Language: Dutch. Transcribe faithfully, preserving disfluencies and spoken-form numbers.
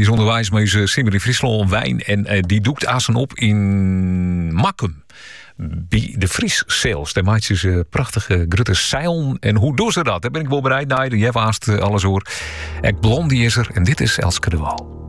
die is onderwijs met zijn Simmer in Friesland wijn. En uh, die doekt azen op in Makkum. Bij de Fries Sales. Daar maakt ze uh, prachtige grutte zeilen. En hoe doen ze dat? Daar ben ik wel bereid naar. Je hebt haast uh, alles hoor. Ek Blondie is er. En dit is Elske de Waal.